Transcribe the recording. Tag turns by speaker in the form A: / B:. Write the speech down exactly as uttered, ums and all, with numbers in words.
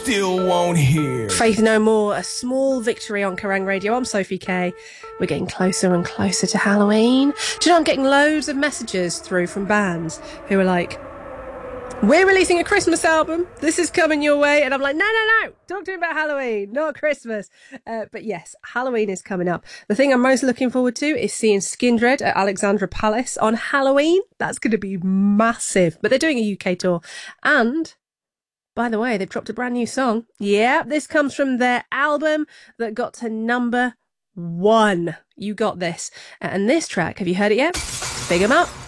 A: still won't hear.
B: Faith No More, a small victory on Kerrang Radio. I'm Sophie Kay. We're getting closer and closer to Halloween. Do you know, I'm getting loads of messages through from bands who are like, we're releasing a Christmas album. This is coming your way. And I'm like, no, no, no. Talk to me about Halloween, not Christmas. Uh, but yes, Halloween is coming up. The thing I'm most looking forward to is seeing Skindred at Alexandra Palace on Halloween. That's going to be massive. But they're doing a U K tour. And, by the way, they've dropped a brand new song. Yeah, this comes from their album that got to number one. You got this. And this track, have you heard it yet? Big 'em up.